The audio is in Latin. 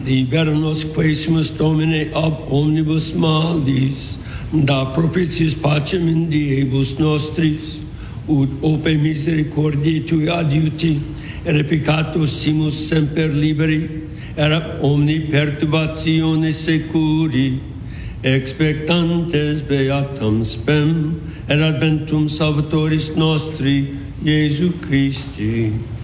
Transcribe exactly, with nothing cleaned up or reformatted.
libera nos quaesimus Domine ab omnibus maldis, da propitiis pacem in diebus nostris, ut ope misericordiae tui adiuti, et peccatus simus semper liberi, et ab omni perturbatione securi, expectantes beatam spem, et adventum Salvatoris nostri, Iesu Christi.